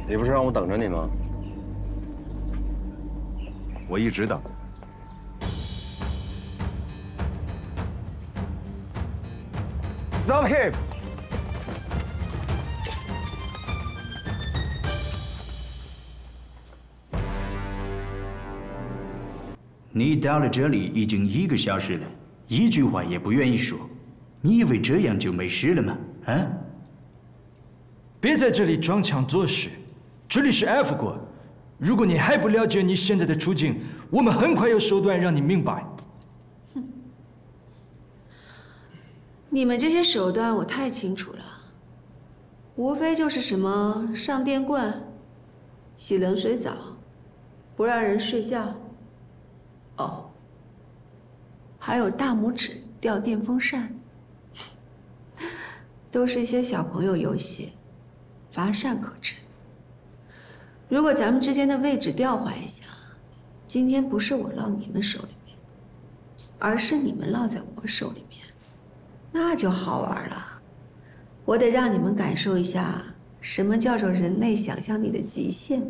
你不是让我等着你吗？ 我一直等。Stop him！ 你到了这里已经1个小时了，一句话也不愿意说，你以为这样就没事了吗？啊？ 别在这里装腔作势，这里是 F 国。如果你还不了解你现在的处境，我们很快有手段让你明白。 哼，你们这些手段我太清楚了，无非就是什么上电棍、洗冷水澡、不让人睡觉。哦，还有大拇指吊电风扇，都是一些小朋友游戏，乏善可陈。如果咱们之间的位置调换一下，今天不是我落你们手里面，而是你们落在我手里面，那就好玩了。我得让你们感受一下什么叫做人类想象力的极限。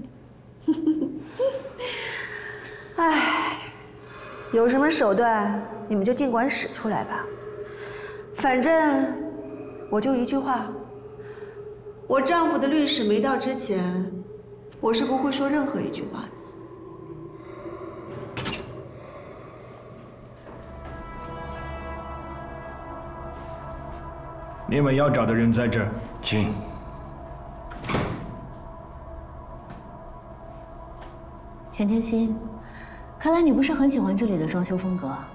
哎，有什么手段你们就尽管使出来吧，反正我就一句话，我丈夫的律师没到之前，我是不会说任何一句话的。 你们要找的人在这儿， 请。 钱天心，看来你不是很喜欢这里的装修风格啊。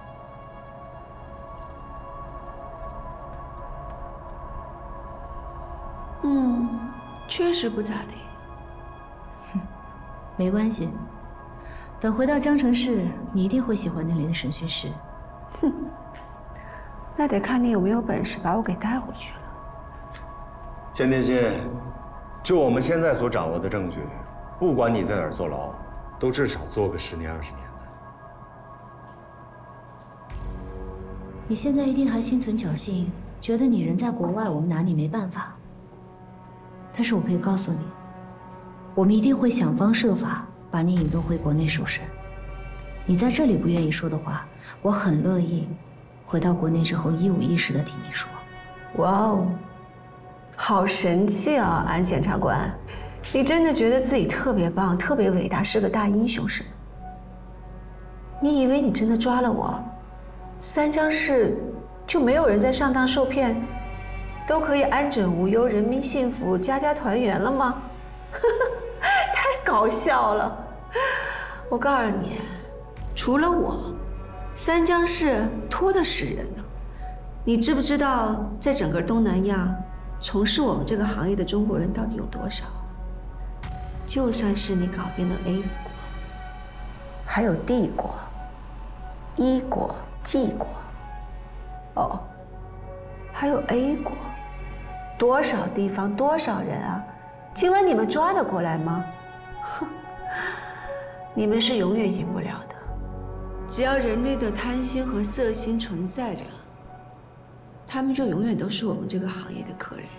确实不咋地。 没关系，等回到江城市，你一定会喜欢那里的审讯室。 哼，那得看你有没有本事把我给带回去了。 钱天心，就我们现在所掌握的证据，不管你在哪儿坐牢，都至少坐个10年20年的。 你现在一定还心存侥幸，觉得你人在国外，我们拿你没办法。但是我可以告诉你，我们一定会想方设法把你引渡回国内受审。你在这里不愿意说的话，我很乐意回到国内之后一五一十的替你说。 哇哦，好神气啊，安检察官，你真的觉得自己特别棒、特别伟大，是个大英雄是吗？你以为你真的抓了我，三江市就没有人在上当受骗，都可以安枕无忧、人民幸福、家家团圆了吗？太搞笑了！我告诉你，除了我，三江市多的是人呢。你知不知道，在整个东南亚，从事我们这个行业的中国人到底有多少？就算是你搞定了 A 国，还有 D 国、E 国、G 国，哦，还有 A 国，多少地方多少人啊？请问你们抓得过来吗？哼，你们是永远赢不了的。只要人类的贪心和色心存在着，他们就永远都是我们这个行业的客人。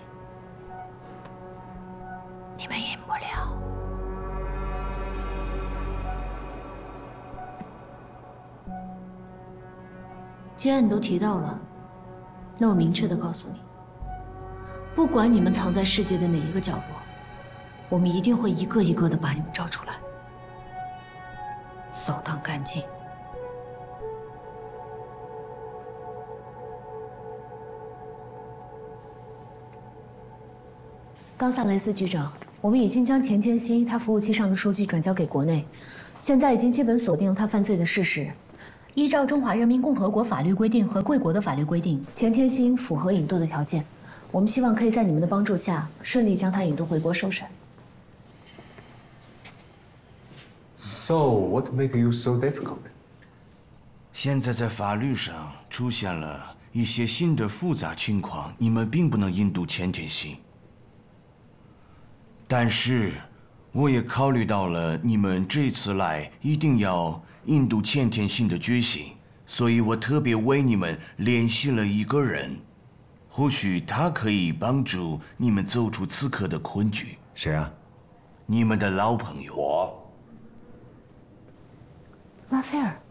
你们赢不了。 既然你都提到了，那我明确的告诉你，不管你们藏在世界的哪一个角落，我们一定会一个一个的把你们找出来，扫荡干净。冈萨雷斯局长，我们已经将钱天熙他服务器上的数据转交给国内，现在已经基本锁定了他犯罪的事实。依照中华人民共和国法律规定和贵国的法律规定，钱天熙符合引渡的条件。我们希望可以在你们的帮助下，顺利将他引渡回国受审。 So what make you so difficult？ 现在在法律上出现了一些新的复杂情况，你们并不能引渡钱天熙。但是，我也考虑到了你们这次来一定要引渡钱天熙的决心，所以我特别为你们联系了一个人，或许他可以帮助你们走出此刻的困局。 谁啊？ 你们的老朋友。 我拉斐尔。